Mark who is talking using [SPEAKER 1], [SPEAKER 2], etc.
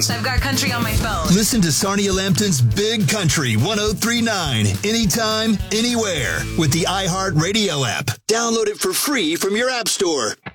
[SPEAKER 1] I've got country on my phone.
[SPEAKER 2] Listen to Sarnia Lambton's Big Country 103.9 anytime, anywhere with the iHeartRadio app. Download it for free from your app store.